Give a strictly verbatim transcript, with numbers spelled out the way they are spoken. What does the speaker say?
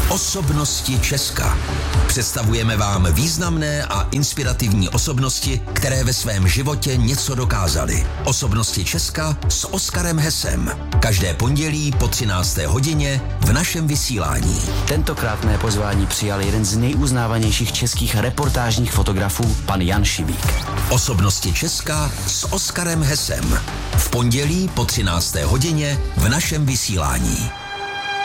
Osobnosti Česka. Představujeme vám významné a inspirativní osobnosti, které ve svém životě něco dokázaly. Osobnosti Česka s Oskarem Hesem. Každé pondělí po třinácté hodině v našem vysílání. Tentokrát mé pozvání přijal jeden z nejuznávanějších českých reportážních fotografů, pan Jan Šibík. Osobnosti Česka s Oskarem Hesem. V pondělí po třinácté hodině v našem vysílání.